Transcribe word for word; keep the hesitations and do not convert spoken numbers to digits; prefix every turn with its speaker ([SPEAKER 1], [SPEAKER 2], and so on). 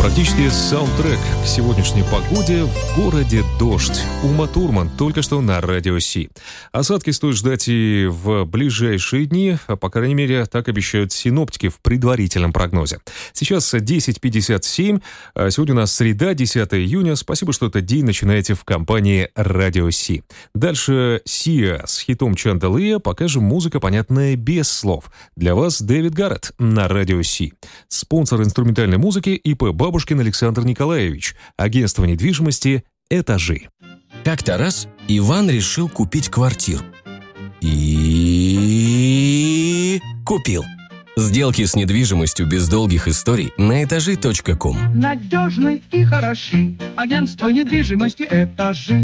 [SPEAKER 1] Практически саундтрек к сегодняшней погоде. В городе дождь. Ума Турман только что на Радио Си. Осадки стоит ждать и в ближайшие дни. По крайней мере, так обещают синоптики в предварительном прогнозе. Сейчас десять пятьдесят семь. Сегодня у нас среда, десятое июня. Спасибо, что этот день начинаете в компании Радио Си. Дальше Сиа с хитом Чандалия. Покажем музыка, понятная без слов. Для вас Дэвид Гарретт на Радио Си. Спонсор инструментальной музыки ИП Бабушкин Александр Николаевич. Агентство недвижимости «Этажи».
[SPEAKER 2] Как-то раз Иван решил купить квартиру. И купил. Сделки с недвижимостью без долгих историй на этажи точка ком.
[SPEAKER 3] Надежный и хороший. Агентство недвижимости «Этажи».